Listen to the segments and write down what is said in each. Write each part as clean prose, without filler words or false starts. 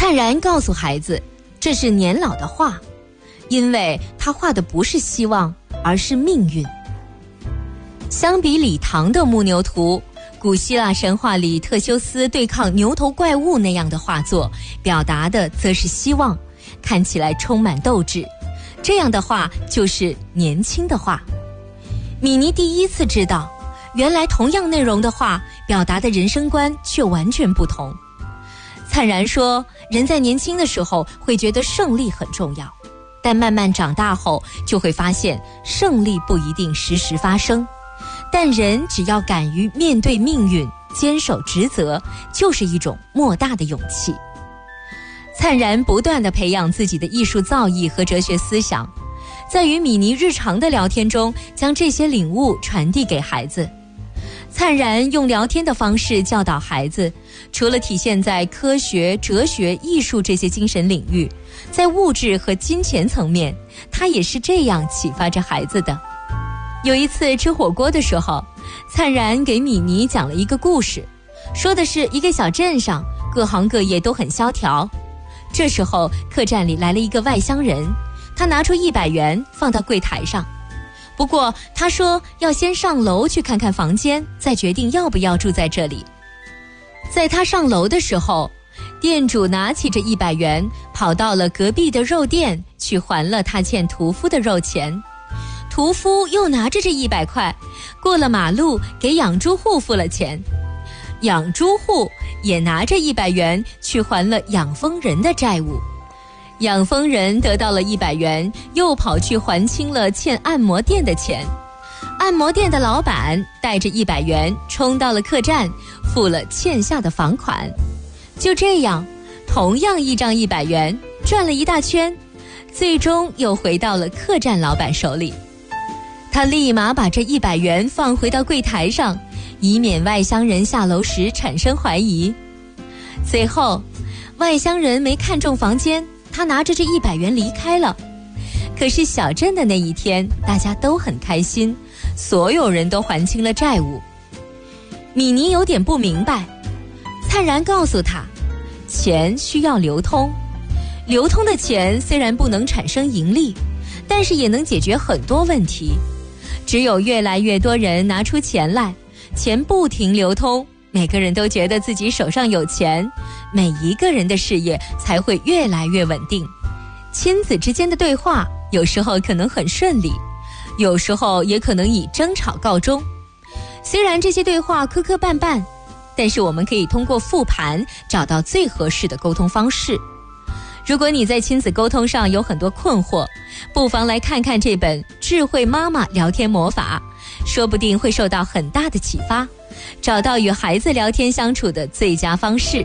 灿然告诉孩子，这是年老的画，因为他画的不是希望，而是命运。相比李唐的木牛图，古希腊神话里特修斯对抗牛头怪物那样的画作，表达的则是希望，看起来充满斗志。这样的画就是年轻的画。米妮第一次知道，原来同样内容的画表达的人生观却完全不同。灿然说，人在年轻的时候会觉得胜利很重要，但慢慢长大后就会发现胜利不一定时时发生，但人只要敢于面对命运，坚守职责，就是一种莫大的勇气。灿然不断地培养自己的艺术造诣和哲学思想，在与米妮日常的聊天中将这些领悟传递给孩子。灿然用聊天的方式教导孩子，除了体现在科学、哲学、艺术这些精神领域，在物质和金钱层面，他也是这样启发着孩子的。有一次吃火锅的时候，灿然给米妮讲了一个故事，说的是一个小镇上各行各业都很萧条。这时候客栈里来了一个外乡人，他拿出100元放到柜台上，不过他说要先上楼去看看房间，再决定要不要住在这里。在他上楼的时候，店主拿起这100元跑到了隔壁的肉店去还了他欠屠夫的肉钱。屠夫又拿着这100块过了马路给养猪户付了钱，养猪户也拿着100元去还了养蜂人的债务。养蜂人得到了100元，又跑去还清了欠按摩店的钱。按摩店的老板带着100元冲到了客栈，付了欠下的房款。就这样，同样一张100元转了一大圈，最终又回到了客栈老板手里。他立马把这100元放回到柜台上，以免外乡人下楼时产生怀疑。最后，外乡人没看中房间，他拿着这100元离开了。可是小镇的那一天，大家都很开心，所有人都还清了债务。米妮有点不明白，灿然告诉他，钱需要流通，流通的钱虽然不能产生盈利，但是也能解决很多问题。只有越来越多人拿出钱来，钱不停流通，每个人都觉得自己手上有钱，每一个人的事业才会越来越稳定。亲子之间的对话有时候可能很顺利，有时候也可能以争吵告终。虽然这些对话磕磕绊绊，但是我们可以通过复盘找到最合适的沟通方式。如果你在亲子沟通上有很多困惑，不妨来看看这本《智慧妈妈聊天魔法》，说不定会受到很大的启发，找到与孩子聊天相处的最佳方式。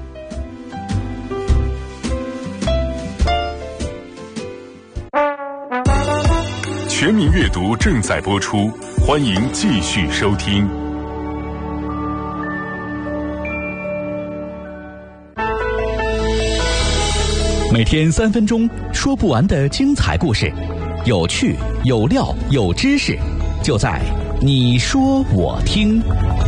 全民阅读正在播出，欢迎继续收听。 每天3分钟，说不完的精彩故事，有趣、有料、有知识，就在你说我听。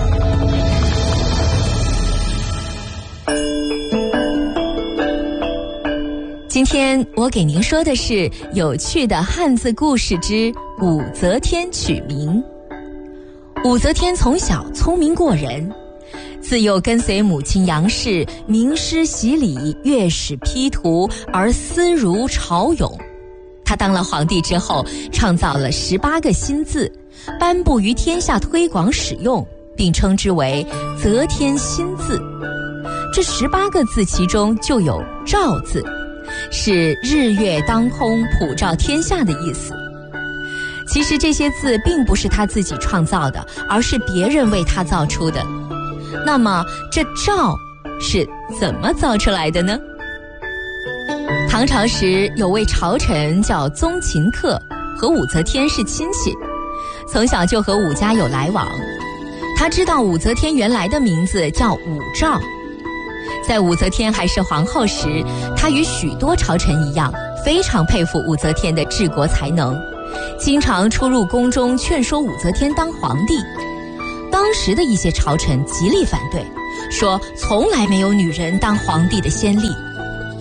今天我给您说的是有趣的汉字故事之武则天取名。武则天从小聪明过人，自幼跟随母亲杨氏名师习礼，乐史批图，而思儒潮涌。她当了皇帝之后，创造了18个新字，颁布于天下推广使用，并称之为则天新字。这18个字其中就有照字，是日月当空，普照天下的意思。其实这些字并不是他自己创造的，而是别人为他造出的。那么这照是怎么造出来的呢？唐朝时有位朝臣叫宗秦客，和武则天是亲戚，从小就和武家有来往。他知道武则天原来的名字叫武曌。在武则天还是皇后时，他与许多朝臣一样，非常佩服武则天的治国才能，经常出入宫中劝说武则天当皇帝。当时的一些朝臣极力反对，说从来没有女人当皇帝的先例。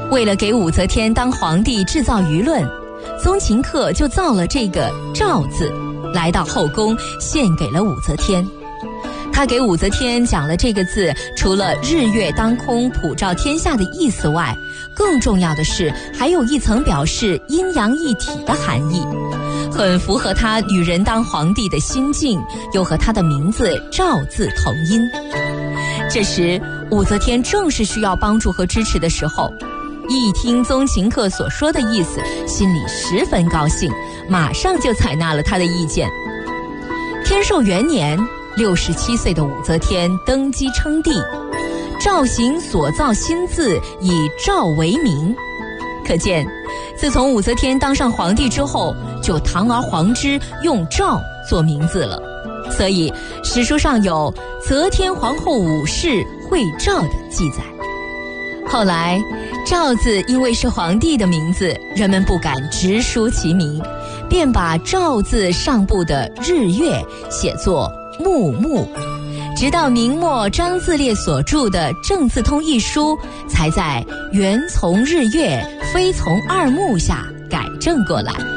为了给武则天当皇帝制造舆论，宗秦客就造了这个诏字，来到后宫献给了武则天。他给武则天讲了这个字，除了日月当空普照天下的意思外，更重要的是还有一层表示阴阳一体的含义，很符合他女人当皇帝的心境，又和他的名字赵字同音。这时武则天正是需要帮助和支持的时候，一听宗秦客所说的意思，心里十分高兴，马上就采纳了他的意见。天寿元年，67岁的武则天登基称帝，赵行所造新字以赵为名，可见自从武则天当上皇帝之后，就堂而皇之用赵做名字了，所以史书上有则天皇后武氏会赵的记载。后来赵字因为是皇帝的名字，人们不敢直书其名，便把赵字上部的日月写作木木，直到明末张自烈所著的《正字通》一书，才在原从日月非从二木下改正过来。